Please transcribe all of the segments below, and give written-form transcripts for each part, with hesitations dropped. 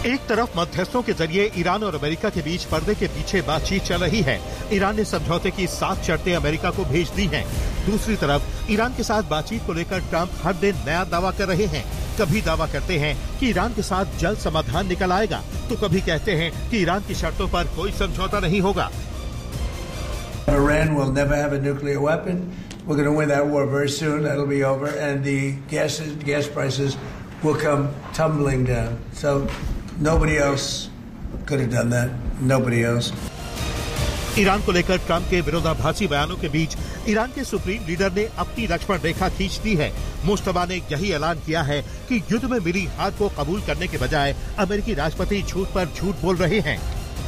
एक तरफ मध्यस्थों के जरिए ईरान और अमेरिका के बीच पर्दे के पीछे बातचीत चल रही है। ईरान ने समझौते की 7 शर्तें अमेरिका को भेज दी हैं। दूसरी तरफ ईरान के साथ बातचीत को लेकर ट्रंप हर दिन नया दावा कर रहे हैं। कभी दावा करते हैं कि ईरान के साथ जल्द समाधान निकल आएगा, तो कभी कहते हैं कि ईरान की शर्तों पर कोई समझौता नहीं होगा। Iran will never have a nuclear weapon. We're going to win that war very soon. That'll be over, and the gas prices will come tumbling down. So nobody else could have done that. Nobody else. Iran को लेकर Trump के विरोधाभासी बयानों के बीच Iran के supreme leader ने अपनी लक्ष्मण रेखा खींच दी है। मुश्तबा ने यही ऐलान किया है कि युद्ध में मिली हार को कबूल करने के बजाय अमेरिकी राष्ट्रपति झूठ पर झूठ बोल रहे हैं।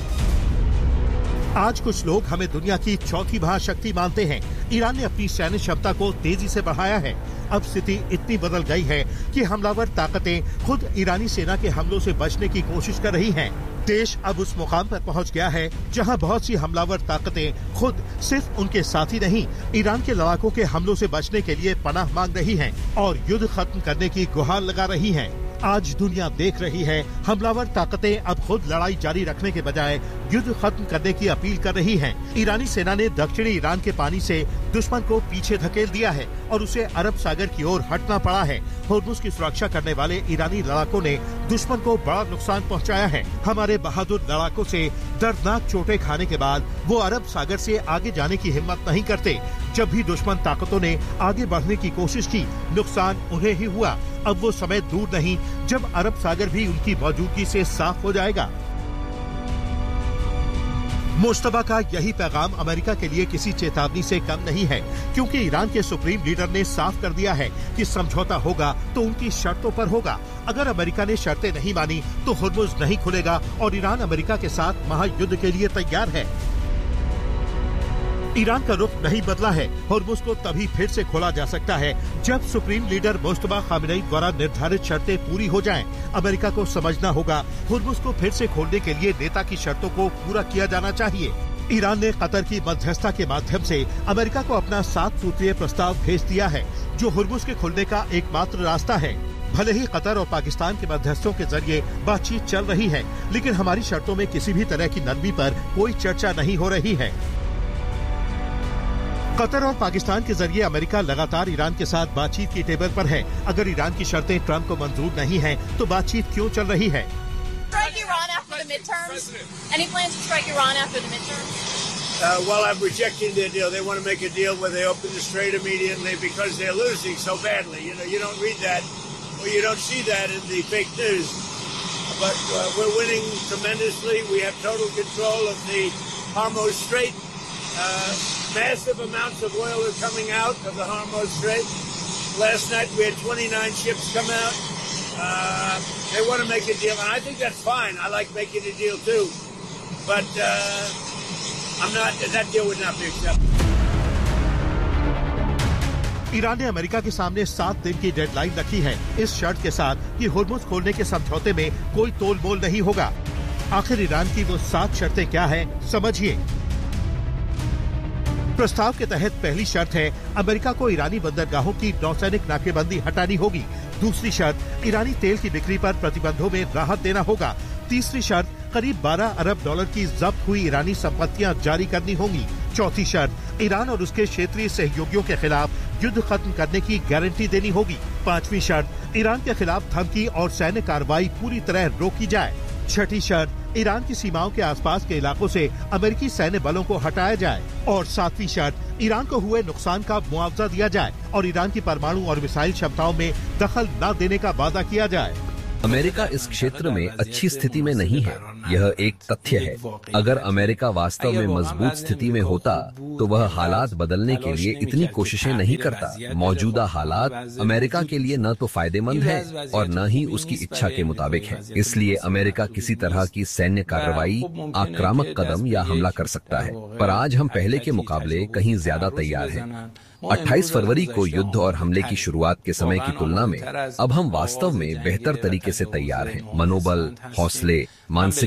आज कुछ लोग हमें दुनिया की चौथी महाशक्ति मानते हैं। ईरान ने अपनी सैन्य क्षमता को तेजी से बढ़ाया है। अब स्थिति इतनी बदल गई है कि हमलावर ताकतें खुद ईरानी सेना के हमलों से बचने की कोशिश कर रही हैं। देश अब उस मुकाम पर पहुंच गया है जहां बहुत सी हमलावर ताकतें खुद सिर्फ उनके साथी नहीं, ईरान के लड़ाकों के हमलों से बचने के लिए पनाह मांग रही हैं और युद्ध खत्म करने की गुहार लगा रही हैं। आज दुनिया देख रही है, हमलावर ताकतें अब खुद लड़ाई जारी रखने के बजाय युद्ध खत्म करने की अपील कर रही हैं। ईरानी सेना ने दक्षिणी ईरान के पानी से दुश्मन को पीछे धकेल दिया है और उसे अरब सागर की ओर हटना पड़ा है। होर्मुज की सुरक्षा करने वाले ईरानी लड़ाकों ने दुश्मन को बड़ा नुकसान पहुंचाया है। हमारे बहादुर लड़ाकों से दर्दनाक चोटें खाने के बाद वो अरब सागर से आगे जाने की हिम्मत नहीं करते। जब भी दुश्मन ताकतों ने आगे बढ़ने की कोशिश की, नुकसान उन्हें ही हुआ। अब वो समय दूर नहीं जब अरब सागर भी उनकी मौजूदगी से साफ हो जाएगा। मुश्तबा का यही पैगाम अमेरिका के लिए किसी चेतावनी से कम नहीं है, क्योंकि ईरान के सुप्रीम लीडर ने साफ कर दिया है कि समझौता होगा तो उनकी शर्तों पर होगा। अगर अमेरिका ने शर्तें नहीं मानी तो होर्मुज नहीं खुलेगा और ईरान अमेरिका के साथ महायुद्ध के लिए तैयार है। ईरान का रुख नहीं बदला है। होर्मुज को तभी फिर से खोला जा सकता है जब सुप्रीम लीडर मुश्तबा खामेनेई द्वारा निर्धारित शर्तें पूरी हो जाएं। अमेरिका को समझना होगा, होर्मुज को फिर से खोलने के लिए नेता की शर्तों को पूरा किया जाना चाहिए। ईरान ने कतर की मध्यस्थता के माध्यम से अमेरिका को अपना 7 सूत्रीय प्रस्ताव भेज दिया है, जो होर्मुज के खुलने का एकमात्र रास्ता है। भले ही कतर और पाकिस्तान के मध्यस्थों के जरिए बातचीत चल रही है, लेकिन हमारी शर्तों में किसी भी तरह की नरमी पर कोई चर्चा नहीं हो रही है। कतर और पाकिस्तान के जरिए अमेरिका लगातार ईरान के साथ बातचीत की टेबल पर है। अगर ईरान की शर्तें ट्रंप को मंजूर नहीं हैं, तो बातचीत क्यों चल रही है? Well, I'm rejecting their deal. They want to make a deal where they open the strait immediately because they're losing so badly. You don't read that or you don't see that in the fake news. But we're winning tremendously. We have total control of the Hormuz Strait. Massive amounts of oil are coming out of the Hormuz Strait. Last night we had 29 ships come out. They want to make a deal, and I think that's fine. I like making a deal too. But that deal would not be acceptable. Iran ने America के सामने 7 दिन की deadline रखी है, इस शर्त के साथ कि होर्मुज खोलने के समझौते में कोई तोल मोल नहीं होगा। आखिर ईरान की वो 7 शर्तें क्या हैं, समझिए। प्रस्ताव के तहत पहली शर्त है, अमेरिका को ईरानी बंदरगाहों की नौसैनिक नाकेबंदी हटानी होगी। दूसरी शर्त, ईरानी तेल की बिक्री पर प्रतिबंधों में राहत देना होगा। तीसरी शर्त, करीब 12 अरब डॉलर की जब्त हुई ईरानी संपत्तियां जारी करनी होंगी। चौथी शर्त, ईरान और उसके क्षेत्रीय सहयोगियों के खिलाफ युद्ध खत्म करने की गारंटी देनी होगी। पांचवी शर्त, ईरान के खिलाफ धमकी और सैन्य कार्रवाई पूरी तरह रोकी जाए। छठी शर्त, ईरान की सीमाओं के आसपास के इलाकों से अमेरिकी सैन्य बलों को हटाया जाए। और 7वीं शर्त, ईरान को हुए नुकसान का मुआवजा दिया जाए और ईरान की परमाणु और मिसाइल क्षमताओं में दखल न देने का वादा किया जाए। अमेरिका इस क्षेत्र में अच्छी स्थिति में नहीं है, यह एक तथ्य है। अगर अमेरिका वास्तव में मजबूत स्थिति में होता तो वह हालात बदलने के लिए इतनी कोशिशें नहीं करता। मौजूदा हालात अमेरिका के लिए न तो फायदेमंद है और न ही उसकी इच्छा के मुताबिक है। इसलिए अमेरिका किसी तरह की सैन्य कार्रवाई, आक्रामक कदम या हमला कर सकता है, पर आज हम पहले के मुकाबले कहीं ज्यादा तैयार हैं। 28 फरवरी को युद्ध और हमले की शुरुआत के समय की तुलना में अब हम वास्तव में बेहतर तरीके से तैयार हैं। मनोबल, हौसले, मानसिकता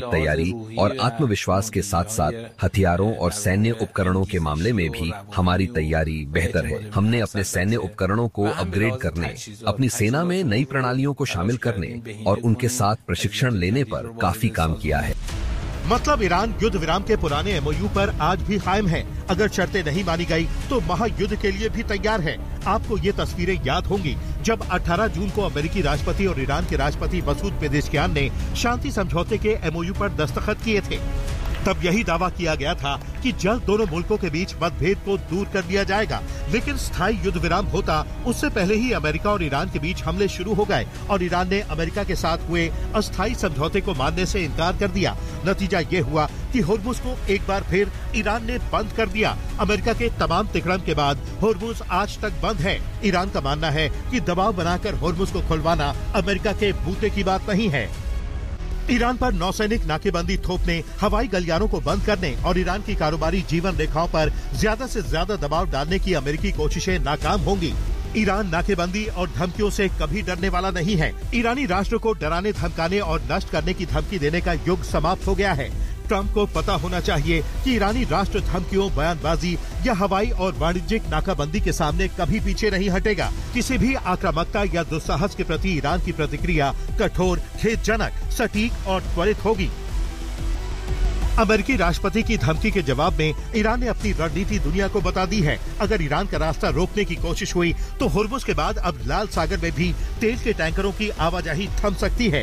तैयारी और आत्मविश्वास के साथ साथ हथियारों और सैन्य उपकरणों के मामले में भी हमारी तैयारी बेहतर है। हमने अपने सैन्य उपकरणों को अपग्रेड करने, अपनी सेना में नई प्रणालियों को शामिल करने और उनके साथ प्रशिक्षण लेने पर काफी काम किया है। मतलब ईरान युद्ध विराम के पुराने एमओयू पर आज भी कायम है। अगर शर्तें नहीं मानी गई तो महायुद्ध के लिए भी तैयार है। आपको ये तस्वीरें याद होंगी जब 18 जून को अमेरिकी राष्ट्रपति और ईरान के राष्ट्रपति मसूद पेजेश्कियान ने शांति समझौते के एमओयू पर दस्तखत किए थे। तब यही दावा किया गया था कि जल्द दोनों मुल्कों के बीच मतभेद को दूर कर दिया जाएगा, लेकिन स्थायी युद्ध विराम होता उससे पहले ही अमेरिका और ईरान के बीच हमले शुरू हो गए और ईरान ने अमेरिका के साथ हुए अस्थायी समझौते को मानने से इनकार कर दिया। नतीजा ये हुआ कि होर्मुज को एक बार फिर ईरान ने बंद कर दिया। अमेरिका के तमाम तिकड़म के बाद होर्मुज आज तक बंद है। ईरान का मानना है कि दबाव बनाकर होर्मुज को खुलवाना अमेरिका के बूते की बात नहीं है। ईरान पर नौसैनिक नाकेबंदी थोपने, हवाई गलियारों को बंद करने और ईरान की कारोबारी जीवन रेखाओं पर ज्यादा से ज्यादा दबाव डालने की अमेरिकी कोशिशें नाकाम होंगी। ईरान नाकेबंदी और धमकियों से कभी डरने वाला नहीं है। ईरानी राष्ट्र को डराने, धमकाने और नष्ट करने की धमकी देने का युग समाप्त हो गया है। ट्रंप को पता होना चाहिए कि ईरानी राष्ट्र धमकियों, बयानबाजी या हवाई और वाणिज्यिक नाकाबंदी के सामने कभी पीछे नहीं हटेगा। किसी भी आक्रामकता या दुस्साहस के प्रति ईरान की प्रतिक्रिया कठोर, खेदजनक, सटीक और त्वरित होगी। अमेरिकी राष्ट्रपति की धमकी के जवाब में ईरान ने अपनी रणनीति दुनिया को बता दी है। अगर ईरान का रास्ता रोकने की कोशिश हुई तो होर्मुज के बाद अब लाल सागर में भी तेल के टैंकरों की आवाजाही थम सकती है।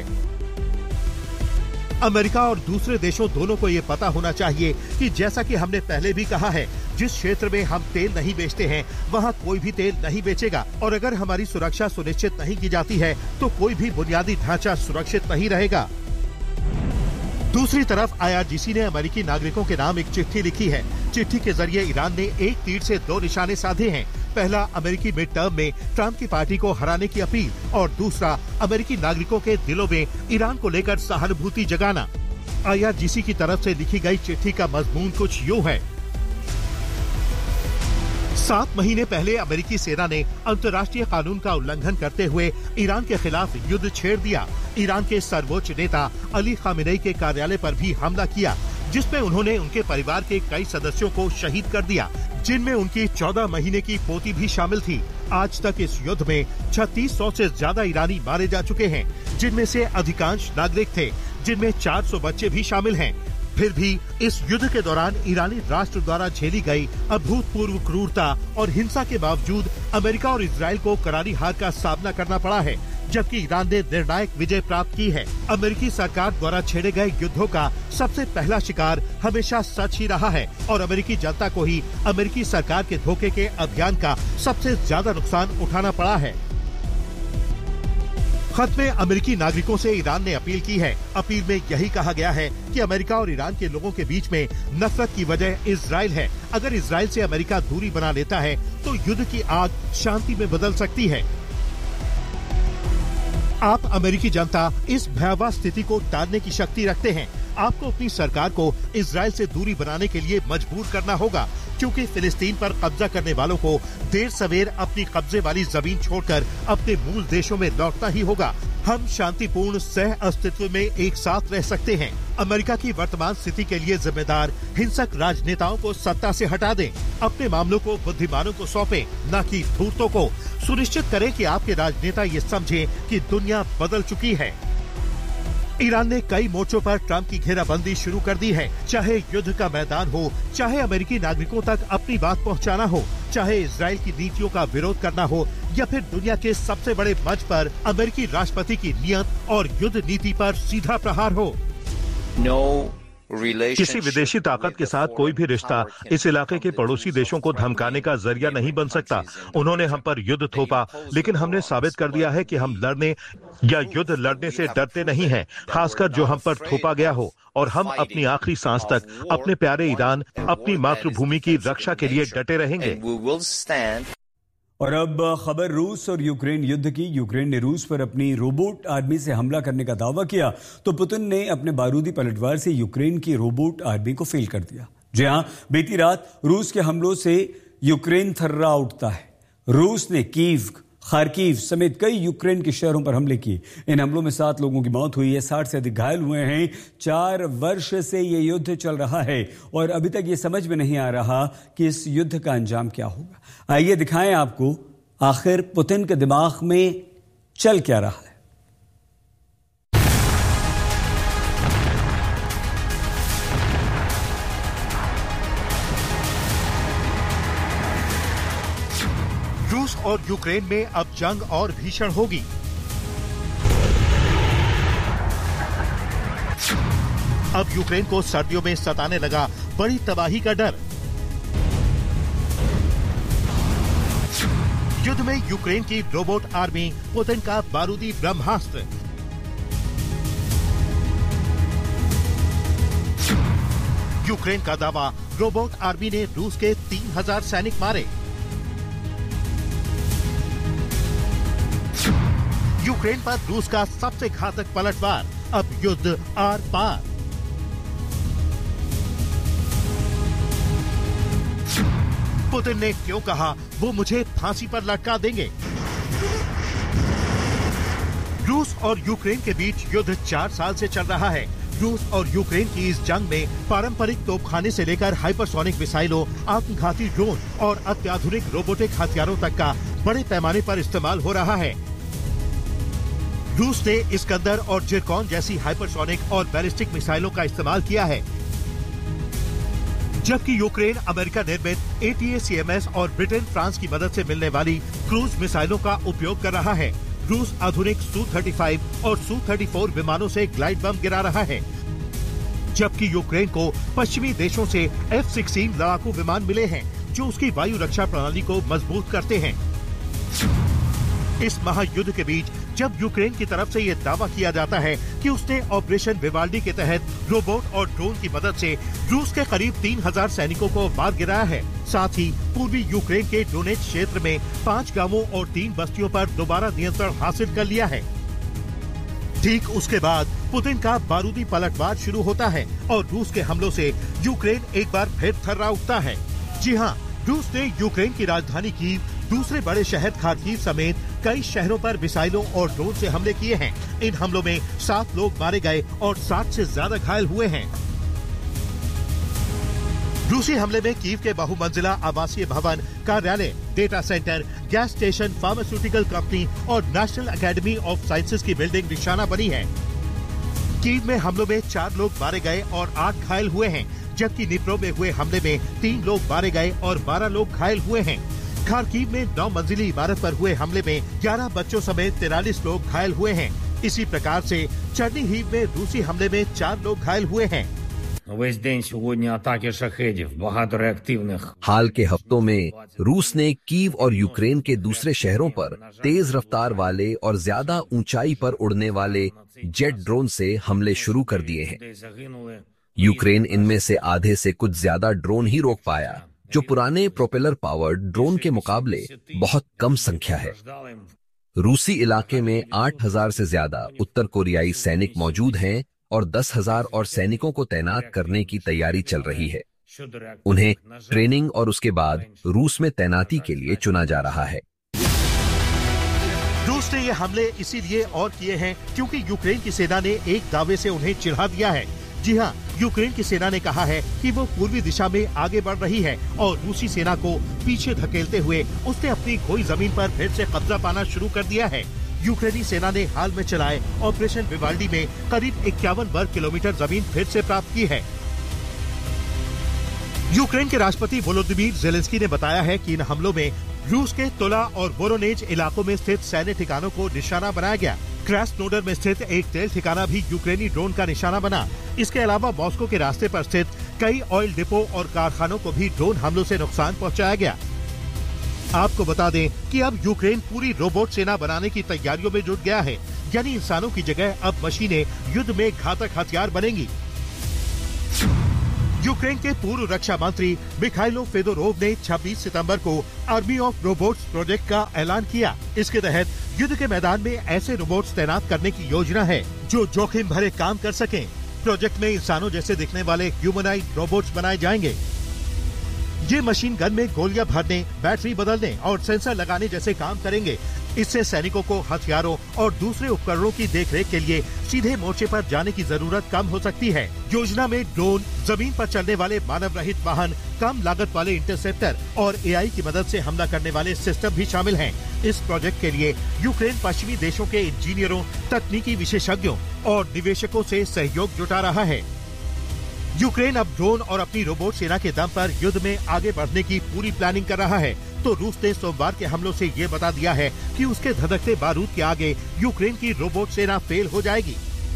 अमेरिका और दूसरे देशों दोनों को ये पता होना चाहिए कि जैसा कि हमने पहले भी कहा है, जिस क्षेत्र में हम तेल नहीं बेचते हैं वहाँ कोई भी तेल नहीं बेचेगा और अगर हमारी सुरक्षा सुनिश्चित नहीं की जाती है तो कोई भी बुनियादी ढांचा सुरक्षित नहीं रहेगा। दूसरी तरफ IRGC ने अमेरिकी नागरिकों के नाम एक चिट्ठी लिखी है। चिट्ठी के जरिए ईरान ने एक तीर से दो निशाने साधे हैं। पहला, अमेरिकी मिड टर्म में ट्रंप की पार्टी को हराने की अपील और दूसरा, अमेरिकी नागरिकों के दिलों में ईरान को लेकर सहानुभूति जगाना। IRGC की तरफ से लिखी गई चिट्ठी का मजमून कुछ यूं है। 7 महीने पहले अमेरिकी सेना ने अंतर्राष्ट्रीय कानून का उल्लंघन करते हुए ईरान के खिलाफ युद्ध छेड़ दिया। ईरान के सर्वोच्च नेता अली खामेनेई के कार्यालय पर भी हमला किया, जिसमें उन्होंने उनके परिवार के कई सदस्यों को शहीद कर दिया, जिनमें उनकी 14 महीने की पोती भी शामिल थी। आज तक इस युद्ध में 3600 से ज्यादा ईरानी मारे जा चुके हैं, जिनमें से अधिकांश नागरिक थे, जिनमें 400 बच्चे भी शामिल हैं। फिर भी इस युद्ध के दौरान ईरानी राष्ट्र द्वारा झेली गई अभूतपूर्व क्रूरता और हिंसा के बावजूद अमेरिका और इजराइल को करारी हार का सामना करना पड़ा है, जबकि ईरान ने निर्णायक विजय प्राप्त की है। अमेरिकी सरकार द्वारा छेड़े गए युद्धों का सबसे पहला शिकार हमेशा सच ही रहा है और अमेरिकी जनता को ही अमेरिकी सरकार के धोखे के अभियान का सबसे ज्यादा नुकसान उठाना पड़ा है। खत में अमेरिकी नागरिकों से ईरान ने अपील की है। अपील में यही कहा गया है कि अमेरिका और ईरान के लोगों के बीच में नफरत की वजह इजराइल है। अगर इजराइल से अमेरिका दूरी बना लेता है तो युद्ध की आग शांति में बदल सकती है। आप अमेरिकी जनता इस भयावह स्थिति को टालने की शक्ति रखते हैं। आपको अपनी सरकार को इजराइल से दूरी बनाने के लिए मजबूर करना होगा, क्योंकि फिलिस्तीन पर कब्जा करने वालों को देर सवेर अपनी कब्जे वाली जमीन छोड़कर अपने मूल देशों में लौटना ही होगा। हम शांतिपूर्ण सह अस्तित्व में एक साथ रह सकते हैं। अमेरिका की वर्तमान स्थिति के लिए जिम्मेदार हिंसक राजनेताओं को सत्ता से हटा दें। अपने मामलों को बुद्धिमानों को सौंपें, न कि धूर्तों को। सुनिश्चित करें कि आपके राजनेता ये समझें कि दुनिया बदल चुकी है। ईरान ने कई मोर्चों पर ट्रंप की घेराबंदी शुरू कर दी है। चाहे युद्ध का मैदान हो, चाहे अमेरिकी नागरिकों तक अपनी बात पहुंचाना हो, चाहे इजराइल की नीतियों का विरोध करना हो या फिर दुनिया के सबसे बड़े मंच पर अमेरिकी राष्ट्रपति की नियत और युद्ध नीति पर सीधा प्रहार हो। किसी विदेशी ताकत के साथ कोई भी रिश्ता इस इलाके के पड़ोसी देशों को धमकाने का जरिया नहीं बन सकता। उन्होंने हम पर युद्ध थोपा, लेकिन हमने साबित कर दिया है कि हम लड़ने या युद्ध लड़ने से डरते नहीं हैं, खासकर जो हम पर थोपा गया हो। और हम अपनी आखिरी सांस तक अपने प्यारे ईरान, अपनी मातृभूमि की रक्षा के लिए डटे रहेंगे। और अब खबर रूस और यूक्रेन युद्ध की। यूक्रेन ने रूस पर अपनी रोबोट आर्मी से हमला करने का दावा किया तो पुतिन ने अपने बारूदी पलटवार से यूक्रेन की रोबोट आर्मी को फेल कर दिया। जी हां, बीती रात रूस के हमलों से यूक्रेन थर्रा उठता है। रूस ने कीव, खार्किव समेत कई यूक्रेन के शहरों पर हमले किए। इन हमलों में 7 लोगों की मौत हुई है, 60 से अधिक घायल हुए हैं। 4 वर्ष से ये युद्ध चल रहा है और अभी तक ये समझ में नहीं आ रहा कि इस युद्ध का अंजाम क्या होगा। आइए दिखाएं आपको आखिर पुतिन के दिमाग में चल क्या रहा है। रूस और यूक्रेन में अब जंग और भीषण होगी। अब यूक्रेन को सर्दियों में सताने लगा बड़ी तबाही का डर। युद्ध में यूक्रेन की रोबोट आर्मी पुतिन का बारूदी ब्रह्मास्त्र। यूक्रेन का दावा, रोबोट आर्मी ने रूस के 3000 सैनिक मारे। यूक्रेन पर रूस का सबसे घातक पलटवार, अब युद्ध आर पार। पुतिन ने क्यों कहा वो मुझे फांसी पर लटका देंगे। रूस और यूक्रेन के बीच युद्ध 4 साल से चल रहा है। रूस और यूक्रेन की इस जंग में पारंपरिक तोपखाने से लेकर हाइपरसोनिक मिसाइलों, आत्मघाती ड्रोन और अत्याधुनिक रोबोटिक हथियारों तक का बड़े पैमाने पर इस्तेमाल हो रहा है। रूस ने इस्कंदर और जिरकॉन जैसी हाइपरसोनिक और बैलिस्टिक मिसाइलों का इस्तेमाल किया है, जबकि यूक्रेन अमेरिका निर्मित ATACMS और ब्रिटेन फ्रांस की मदद से मिलने वाली क्रूज मिसाइलों का उपयोग कर रहा है। रूस आधुनिक Su-35 और Su-34 विमानों से ग्लाइड बम गिरा रहा है, जबकि यूक्रेन को पश्चिमी देशों से F-16 लड़ाकू विमान मिले हैं जो उसकी वायु रक्षा प्रणाली को मजबूत करते हैं। इस महायुद्ध के बीच जब यूक्रेन की तरफ से यह दावा किया जाता है कि उसने ऑपरेशन विवाल्डी के तहत रोबोट और ड्रोन की मदद से रूस के करीब 3000 सैनिकों को मार गिराया है, साथ ही पूर्वी यूक्रेन के डोनेट्स क्षेत्र में 5 गांवों और 3 बस्तियों पर दोबारा नियंत्रण हासिल कर लिया है, ठीक उसके बाद पुतिन का बारूदी पलटवार शुरू होता है और रूस के हमलों से यूक्रेन एक बार फिर थर्रा उठता है। जी हाँ, रूस ने यूक्रेन की राजधानी कीव, दूसरे बड़े शहर खार्किव समेत कई शहरों पर मिसाइलों और ड्रोन से हमले किए हैं। इन हमलों में 7 लोग मारे गए और 60 से ज्यादा घायल हुए हैं। रूसी हमले में कीव के बहुमंजिला आवासीय भवन, कार्यालय, data centre, gas station, pharmaceutical company और नेशनल एकेडमी ऑफ साइंसेज की बिल्डिंग निशाना बनी है। कीव में हमलों में 4 लोग मारे गए और 8 घायल हुए हैं, जबकि निप्रो में हुए हमले में 3 लोग मारे गए और 12 लोग घायल हुए हैं। खार्किव में 9 मंजिली इमारत पर हुए हमले में 11 बच्चों समेत 43 लोग घायल हुए हैं। इसी प्रकार से चर्निहिव में रूसी हमले में 4 लोग घायल हुए हैं। हाल के हफ्तों में रूस ने कीव और यूक्रेन के दूसरे शहरों पर तेज रफ्तार वाले और ज्यादा ऊंचाई पर उड़ने वाले जेट ड्रोन से हमले शुरू कर दिए हैं। यूक्रेन इनमें से आधे से कुछ ज्यादा ड्रोन ही रोक पाया, जो पुराने प्रोपेलर पावर्ड ड्रोन के मुकाबले बहुत कम संख्या है। रूसी इलाके में 8000 से ज्यादा उत्तर कोरियाई सैनिक मौजूद हैं और 10,000 और सैनिकों को तैनात करने की तैयारी चल रही है। उन्हें ट्रेनिंग और उसके बाद रूस में तैनाती के लिए चुना जा रहा है। रूस ने ये हमले इसीलिए और किए हैं क्योंकि यूक्रेन की सेना ने एक दावे से उन्हें चिढ़ा दिया है। जी हाँ, यूक्रेन की सेना ने कहा है कि वो पूर्वी दिशा में आगे बढ़ रही है और रूसी सेना को पीछे धकेलते हुए उसने अपनी खोई जमीन पर फिर से कब्जा पाना शुरू कर दिया है। यूक्रेनी सेना ने हाल में चलाए ऑपरेशन विवाल्डी में करीब 51 वर्ग किलोमीटर जमीन फिर से प्राप्त की है। यूक्रेन के राष्ट्रपति वोलोदिमीर ज़ेलेंस्की ने बताया है कि इन हमलों में रूस के तुला और वोरोनेज इलाकों में स्थित सैन्य ठिकानों को निशाना बनाया गया। क्रास्नोडर में स्थित एक तेल ठिकाना भी यूक्रेनी ड्रोन का निशाना बना। इसके अलावा मॉस्को के रास्ते पर स्थित कई ऑयल डिपो और कारखानों को भी ड्रोन हमलों से नुकसान पहुंचाया गया। आपको बता दें कि अब यूक्रेन पूरी रोबोट सेना बनाने की तैयारियों में जुट गया है, यानी इंसानों की जगह अब मशीनें युद्ध में घातक हथियार बनेंगी। यूक्रेन के पूर्व रक्षा मंत्री मिखाइलो फेदोरोव ने 26 सितंबर को आर्मी ऑफ रोबोट्स प्रोजेक्ट का ऐलान किया। इसके तहत युद्ध के मैदान में ऐसे रोबोट्स तैनात करने की योजना है जो जोखिम भरे काम कर सकें। प्रोजेक्ट में इंसानों जैसे दिखने वाले ह्यूमनाइड रोबोट्स बनाए जाएंगे। ये मशीन गन में गोलियां भरने, बैटरी बदलने और सेंसर लगाने जैसे काम करेंगे। इससे सैनिकों को हथियारों और दूसरे उपकरणों की देखरेख के लिए सीधे मोर्चे पर जाने की जरूरत कम हो सकती है। योजना में ड्रोन, जमीन पर चलने वाले मानव रहित वाहन, कम लागत वाले इंटरसेप्टर और AI की मदद से हमला करने वाले सिस्टम भी शामिल हैं। इस प्रोजेक्ट के लिए यूक्रेन पश्चिमी देशों के इंजीनियरों, तकनीकी विशेषज्ञों और निवेशकों से सहयोग जुटा रहा है। यूक्रेन अब ड्रोन और अपनी रोबोट सेना के दम पर युद्ध में आगे बढ़ने की पूरी प्लानिंग कर रहा है, तो रूस ने सोमवार के हमलों से ये बता दिया है कि उसके धधकते बारूद के आगे यूक्रेन की रोबोट सेना फेल हो जाएगी।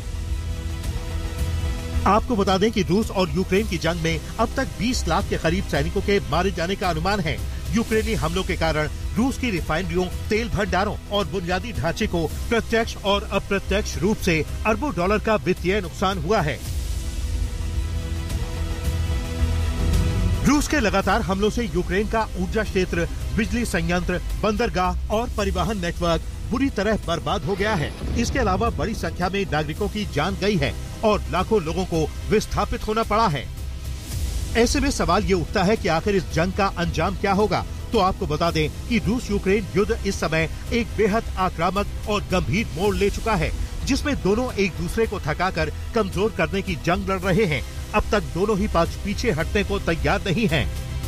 आपको बता दें कि रूस और यूक्रेन की जंग में अब तक 20 लाख के करीब सैनिकों के मारे जाने का अनुमान है। यूक्रेनी हमलों के कारण रूस की रिफाइनरियों, तेल भंडारों और बुनियादी ढांचे को प्रत्यक्ष और अप्रत्यक्ष रूप से अरबों डॉलर का वित्तीय नुकसान हुआ है। रूस के लगातार हमलों से यूक्रेन का ऊर्जा क्षेत्र, बिजली संयंत्र, बंदरगाह और परिवहन नेटवर्क बुरी तरह बर्बाद हो गया है। इसके अलावा बड़ी संख्या में नागरिकों की जान गई है और लाखों लोगों को विस्थापित होना पड़ा है। ऐसे में सवाल ये उठता है कि आखिर इस जंग का अंजाम क्या होगा। तो आपको बता दें कि रूस यूक्रेन युद्ध इस समय एक बेहद आक्रामक और गंभीर मोड़ ले चुका है, जिसमें दोनों एक दूसरे को थकाकर कमजोर करने की जंग लड़ रहे हैं। अब तक दोनों ही पक्ष पीछे हटने को तैयार नहीं हैं।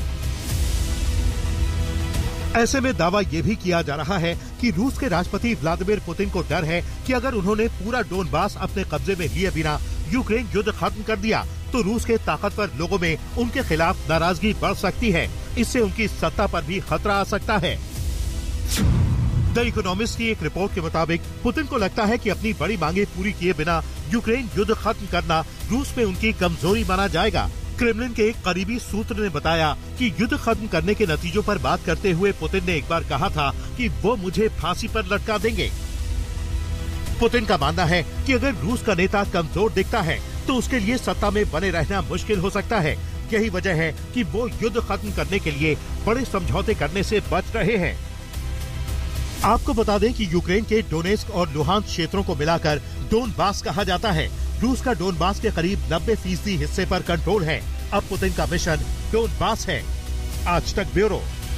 ऐसे में दावा ये भी किया जा रहा है कि रूस के राष्ट्रपति व्लादिमीर पुतिन को डर है कि अगर उन्होंने पूरा डोनबास अपने कब्जे में लिए बिना यूक्रेन युद्ध खत्म कर दिया तो रूस के ताकतवर लोगों में उनके खिलाफ नाराजगी बढ़ सकती है। इससे उनकी सत्ता पर भी खतरा आ सकता है। द इकोनॉमिस्ट की एक रिपोर्ट के मुताबिक पुतिन को लगता है कि अपनी बड़ी मांगे पूरी किए बिना यूक्रेन युद्ध खत्म करना रूस में उनकी कमजोरी माना जाएगा। क्रेमलिन के एक करीबी सूत्र ने बताया कि युद्ध खत्म करने के नतीजों पर बात करते हुए पुतिन ने एक बार कहा था कि वो मुझे फांसी पर लटका देंगे। पुतिन का मानना है कि अगर रूस का नेता कमजोर दिखता है तो उसके लिए सत्ता में बने रहना मुश्किल हो सकता है। यही वजह है कि वो युद्ध खत्म करने के लिए बड़े समझौते करने से बच रहे हैं। आपको बता दें कि यूक्रेन के डोनेस्क और लुहांस्क क्षेत्रों को मिलाकर डोनबास कहा जाता है। रूस का डोनबास के करीब 90% हिस्से पर कंट्रोल है। अब पुतिन का मिशन डोनबास है। आज तक ब्यूरो।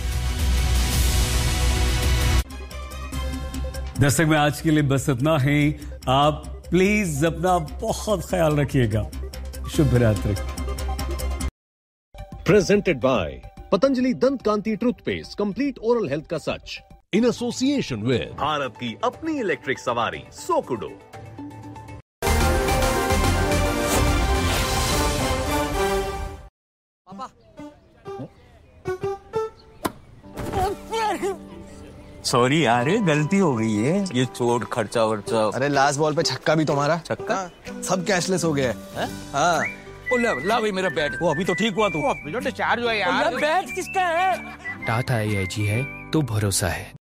दर्शक में आज के लिए बस इतना है। आप प्लीज अपना बहुत ख्याल रखिएगा। शुभ रात्रि। प्रेजेंटेड बाय पतंजलि दंत कांति टूथपेस्ट, कंप्लीट ओरल हेल्थ का सच, इन एसोसिएशन विद भारत की अपनी इलेक्ट्रिक सवारी सोकुडो। सॉरी यार, गलती हो गई है। ये चोट खर्चा वर्चा। अरे लास्ट बॉल पे छक्का भी तुम्हारा। छक्का? सब कैशलेस हो गया है। हाँ। ला भाई मेरा बैट। वो अभी तो ठीक हुआ तू। डिस्चार्ज हुआ यार। बैट किसका है? टाटा AIG है तो भरोसा है।